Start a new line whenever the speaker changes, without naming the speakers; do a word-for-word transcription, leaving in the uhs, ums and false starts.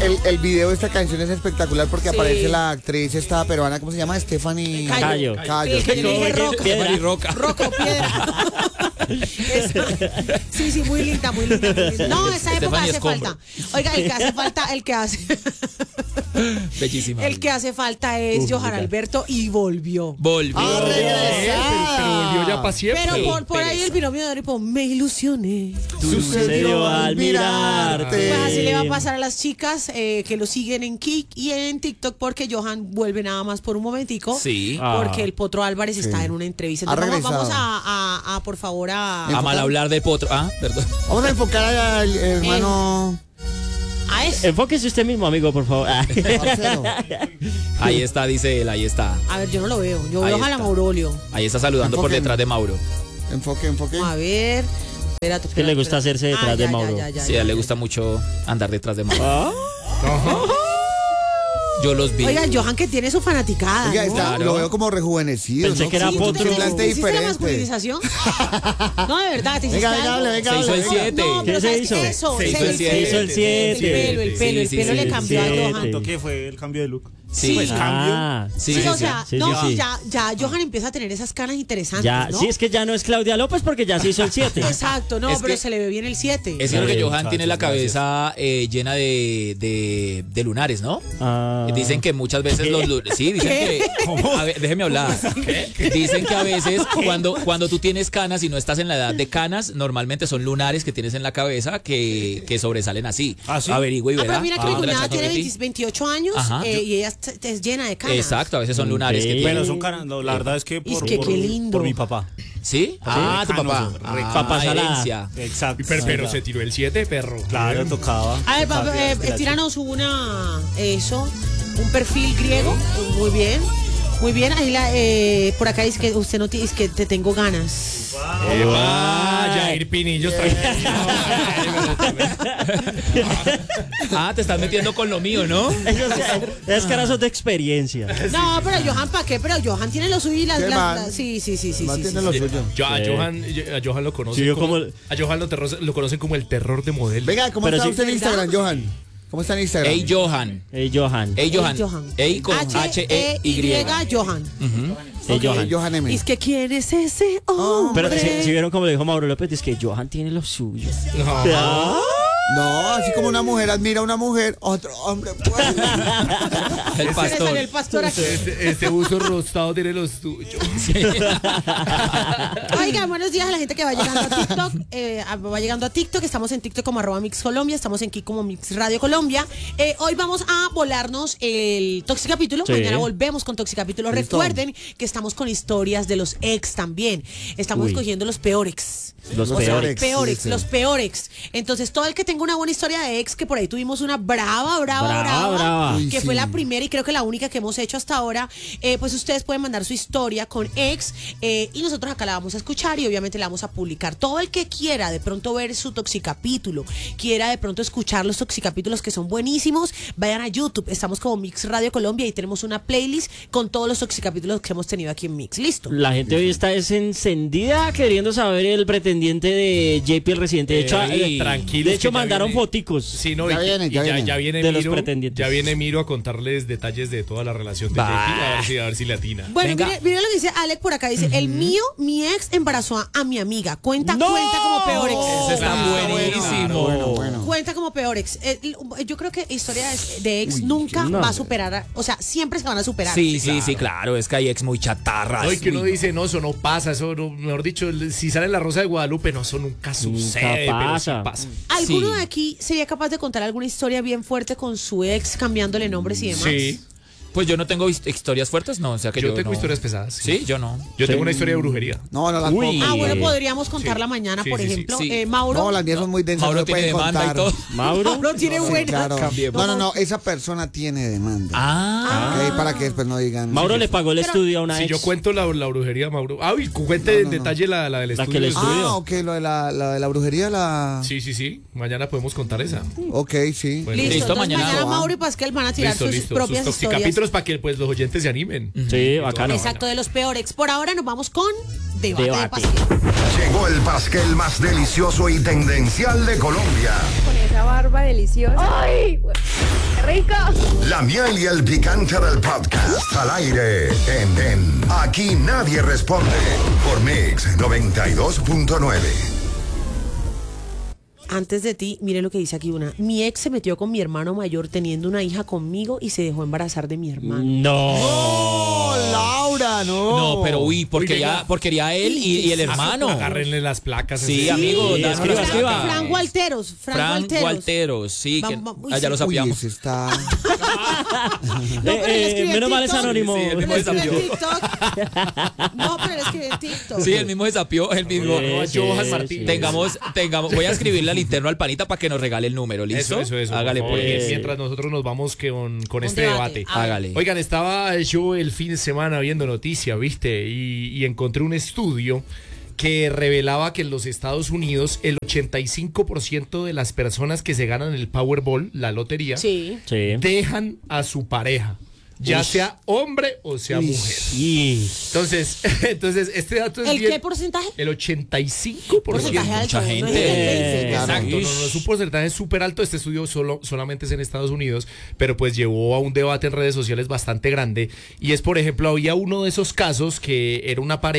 el, el video de esta canción es espectacular porque sí. aparece la actriz esta peruana, ¿cómo se llama? Stephanie
Cayo.
Cayo.
Sí, yo dije Roca.
Piedra.
Roca.
Roca o Piedra. Esa, sí, sí, muy linda, muy linda, muy linda. No, esa época hace falta. Oiga, el que hace falta, el que hace.
Bellísima.
El que hace falta es uh, Johan Alberto y volvió.
Volvió.
Ah,
pero, pero volvió ya para siempre.
Pero por, por ahí el binomio de Aripo, me ilusioné.
Sucedió al mirarte.
Pues así le va a pasar a las chicas eh, que lo siguen en Kik y en TikTok porque Johan vuelve nada más por un momentico.
Sí.
Porque el Potro Álvarez sí. está en una entrevista. Entonces, vamos, vamos a, a, a, por favor, a...
A mal hablar del Potro. Ah, perdón.
Vamos a enfocar al hermano...
A eso.
Enfóquese usted mismo, amigo, por favor.
Ahí está, dice él, ahí está.
A ver, yo no lo veo. Yo veo a la Maurolio.
Ahí está saludando
Enfoque.
por detrás de Mauro.
Enfoque, enfoque.
A ver. Espérate,
¿Qué le gusta hacerse detrás ah,
ya,
de Mauro?
Ya, ya, ya,
sí,
ya,
a él le
ya.
gusta mucho andar detrás de Mauro.
¿Ah?
Ajá. Yo los vi.
Oiga, Johan que tiene su fanaticada.
Oiga,
¿no?
está,
Claro.
lo veo como rejuvenecido.
Pensé
¿no?
que era
Sí,
Potro.
Semblante
¿Hiciste la
diferente.
masculinización? No, de verdad, te hiciste
Venga, venga,
algo.
hable, venga,
Se hizo el
hable, venga.
siete.
No, pero
¿Qué se
¿sabes
hizo?
qué? Eso,
Se hizo el
Se hizo el siete.
El pelo, el pelo, el
Sí,
pelo
sí,
le
sí,
cambió
sí.
a Johan.
¿Qué fue el cambio de look?
Sí.
Pues cambio.
Ah,
Sí,
Sí,
sí,
o
sí.
sea,
Sí,
no,
sí, sí.
ya, ya Johan empieza a tener esas canas interesantes,
ya,
¿no?
sí, es que ya no es Claudia López porque ya se hizo el siete.
Exacto, no,
Es
pero
que-
se le ve bien el siete.
Es cierto que
Sí,
Johan
muchachos,
tiene la
gracias.
cabeza eh, llena de, de, de lunares, ¿no?
Ah.
Dicen que muchas veces los lunares... Sí, dicen
¿Qué?
que... A ver, déjeme hablar. Dicen que a veces cuando, cuando tú tienes canas y no estás en la edad de canas, normalmente son lunares que tienes en la cabeza que, que sobresalen así.
¿Ah, sí?
Averigüe y
Ah,
verá.
pero mira que mi
Ah,
cuñada
Chat
tiene
G P T.
veinte, veintiocho años
Ajá.
eh, y ella es, es llena de canas.
Exacto, a veces son lunares que
Ok.
tienen.
Bueno, son caras. No, la verdad es que por,
Es que
por,
qué lindo.
por mi papá.
¿Sí? Ah, tu papá.
canoso,
Ah,
Papá salada.
herencia.
Exacto.
Pero, pero se tiró el siete, perro.
Claro, tocaba.
A ver,
Tocaba
pa- eh,
tirar-
tíranos una, eso, un perfil griego, muy bien, muy bien, ahí la, eh, por acá dice que usted no tiene, es que te tengo ganas.
Ah, Jair Pinillos.
Ah, te estás metiendo con lo mío, ¿no?
Ellos, es carazos de experiencia.
No, pero Johan, ¿para qué? Pero Johan tiene lo suyo y las,
¿Qué
las-
man?
las- sí, sí, sí, sí,
Man
sí,
tiene
sí,
lo
sí.
suyo.
Yo, a,
Sí.
Johan, a Johan lo conocen
Sí, yo
como,
como-
a Johan lo, terro- lo conocen como el terror de modelo.
Venga, ¿cómo
Pero
está
sí-
usted en Instagram, Johan? ¿Cómo está en Instagram?
Ey, Johan.
Ey, Johan.
Ey, Johan.
Ey, Johan.
Ey con H E Y.
Johan.
Ey,
Ok,
Johan.
Johan M.
Es que ¿quién es ese hombre?
Pero si, si vieron como le dijo Mauro López, es que Johan tiene lo suyo.
No.
Ah.
No, así como una mujer admira a una mujer, otro hombre puede.
El
Se le
pastor.
salió el pastor aquí.
Este, este uso rostado tiene los tuyos.
Oigan, buenos días a la gente que va llegando a TikTok. eh, a- va llegando a TikTok. Estamos en TikTok como arroba Mix Colombia. Estamos en Kik como Mix Radio Colombia. Eh, hoy vamos a volarnos el Toxicapítulo.
Sí.
Mañana volvemos con Toxicapítulo.
Listo.
Recuerden que estamos con historias de los ex también. Estamos
Uy.
escogiendo los peores.
Los
O sea,
peores.
peores,
Sí, sí.
los peores. Entonces, todo el que tenga una buena historia de ex, que por ahí tuvimos una brava, brava,
Brava,
brava,
brava.
Uy,
que
sí.
fue la primera y creo que la única que hemos hecho hasta ahora, eh, pues ustedes pueden mandar su historia con ex eh, y nosotros acá la vamos a escuchar y obviamente la vamos a publicar. Todo el que quiera de pronto ver su toxicapítulo, quiera de pronto escuchar los toxicapítulos que son buenísimos, vayan a YouTube. Estamos como Mix Radio Colombia y tenemos una playlist con todos los toxicapítulos que hemos tenido aquí en Mix. ¿Listo?
La gente hoy está es encendida queriendo saber el pretendiente de J P el residente. De hecho,
Eh,
eh,
tranquilos,
de hecho
que ya
mandaron
viene-
foticos.
Sí, no,
Ya
y,
viene,
y
ya
ya,
viene.
ya viene
De los
Miro,
pretendientes.
ya viene Miro a contarles detalles de toda la relación de
Va.
J P, a ver si, a ver si le atina.
Bueno,
Venga.
mire, mire lo que dice Alec por acá. Dice, el mío, mi ex embarazó a, a mi amiga. Cuenta,
¡No!
cuenta como peor ex.
Ese está
Claro,
buenísimo.
Bueno, bueno.
Cuenta como peor ex. Eh, yo creo que historia de- de ex
Uy,
nunca
no.
va a superar, a- o sea, siempre se van a superar.
Sí, sí, sí, claro. Es que hay ex muy chatarras.
Hoy que uno
Uy,
dice, no, eso no pasa, eso no, mejor dicho, si sale en la Rosa de Guadalupe, no, eso nunca sucede, pero sí
pasa.
pasa.
¿Alguno
Sí.
de aquí sería capaz de contar alguna historia bien fuerte con su ex, cambiándole nombres y demás?
Sí,
Pues yo no tengo his- historias fuertes, no. O sea que
yo,
yo,
tengo
no.
historias pesadas.
Sí, yo no.
Yo
Sí.
tengo una historia de brujería.
No, no las
Uy.
pongo.
Ah, bueno,
Sí.
podríamos contarla
Sí.
mañana,
Sí,
por
sí, sí.
ejemplo.
Sí.
Eh, Mauro.
No, las mías son muy densas.
Mauro
no
tiene
pueden
demanda
contar.
y todo.
Mauro.
Mauro tiene
Sí,
buena.
claro.
Cambiemos.
No, no, no, esa persona tiene demanda.
Ah.
Ok, para que después no digan.
Mauro le pagó el
Pero-
estudio a una
Si
ex.
yo cuento la, la brujería, Mauro. Ah, y cuente
No,
en
no, no.
detalle la, la del
La que
estudio.
le
del-
estudió.
Ah, ok, lo de la, la de la brujería, la.
Sí, sí, sí. Mañana podemos contar esa.
Ok, sí.
Bueno.
Listo,
Listo,
entonces
mañana.
mañana Mauro y Pascal van a tirar
Listo,
sus
listo.
propias
Sus
historias.
capítulos para que pues, los oyentes se animen.
Sí, bacano.
Exacto, de los peores. Por ahora nos vamos con Debate,
Debate.
de Pascal.
Llegó el pasquel más delicioso y tendencial de Colombia.
Con esa barba deliciosa. ¡Ay!
La miel y el picante del podcast al aire en, en Aquí Nadie Responde por Mix noventa y dos punto nueve.
Antes de ti, mire lo que dice aquí una. Mi ex se metió con mi hermano mayor teniendo una hija conmigo y se dejó embarazar de mi hermano.
No.
¡Oh, Laura, no!
No, pero uy, porque
Uy,
ya,
venga.
porque quería él y, y el hermano.
Agárrenle las placas.
Sí,
ese-
amigo,
Sí,
danos
escriba,
las
escriba.
placas.
Fran Gualteros, Fran,
Fran
Gualteros.
Gualteros, sí, que
Vamos, uy,
allá
sí.
lo
Uy,
sabíamos.
ese está...
Eh,
pero él
eh,
escribe en
menos mal es
TikTok.
anónimo.
Sí, el mismo
Pero escribe en
desafió.
TikTok. No, pero él escribe en TikTok.
Sí, el mismo desafió, el mismo.
Sí, sí,
Johan
sí,
Martín.
sí.
Tengamos, tengamos, voy a escribirle al interno al panita para que nos regale el número, ¿listo?
Eso, eso, eso.
Hágale
por favor,
pues.
que Mientras nosotros nos vamos que con, con
Un
este
debate.
debate.
Ah,
Hágale.
Oigan, estaba yo el fin de semana viendo noticias, ¿viste? Y, y encontré un estudio que revelaba que en los Estados Unidos el ochenta y cinco por ciento de las personas que se ganan el Powerball, la lotería,
Sí.
Sí.
dejan a su pareja, ya
Uy.
sea hombre o sea
Uy.
mujer.
Y
Entonces, entonces este dato es
¿El
bien-
qué porcentaje?
el ochenta y cinco por ciento.
Porcentaje alto.
mucha
no es
gente.
el veinte.
Claro.
Exacto, no, no, es un porcentaje súper alto. Este estudio solo, solamente es en Estados Unidos, pero pues llevó a un debate en redes sociales bastante grande. Y es, por ejemplo, había uno de esos casos que era una pareja